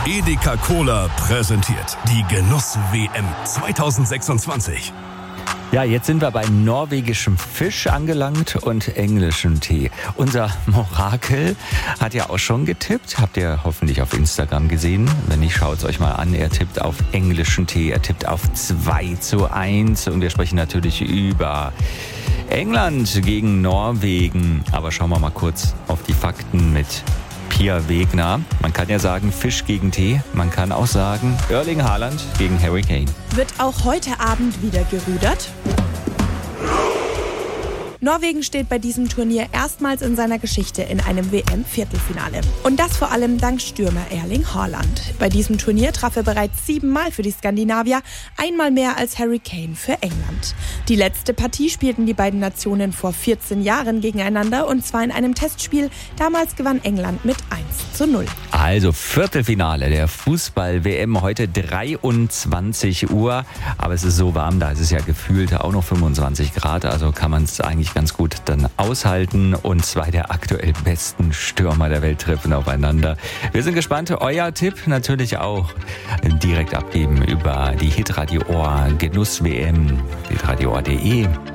Edeka Cola präsentiert die Genuss-WM 2026. Ja, jetzt sind wir bei norwegischem Fisch angelangt und englischem Tee. Unser Morakel hat ja auch schon getippt. Habt ihr hoffentlich auf Instagram gesehen. Wenn nicht, schaut es euch mal an. Er tippt auf englischen Tee. Er tippt auf 2:1. Und wir sprechen natürlich über England gegen Norwegen. Aber schauen wir mal kurz auf die Fakten mit Pia Wegner. Man kann ja sagen Fisch gegen Tee. Man kann auch sagen Erling Haaland gegen Harry Kane. Wird auch heute Abend wieder gerudert? Norwegen steht bei diesem Turnier erstmals in seiner Geschichte in einem WM-Viertelfinale. Und das vor allem dank Stürmer Erling Haaland. Bei diesem Turnier traf er bereits 7-mal für die Skandinavier, einmal mehr als Harry Kane für England. Die letzte Partie spielten die beiden Nationen vor 14 Jahren gegeneinander und zwar in einem Testspiel. Damals gewann England mit 1:0. Also Viertelfinale der Fußball-WM heute 23 Uhr. Aber es ist so warm, da ist es ja gefühlt auch noch 25 Grad. Also kann man es eigentlich ganz gut dann aushalten. Und zwei der aktuell besten Stürmer der Welt treffen aufeinander. Wir sind gespannt. Euer Tipp natürlich auch direkt abgeben über die Hitradio Ohr Genuss WM, hitradio.de.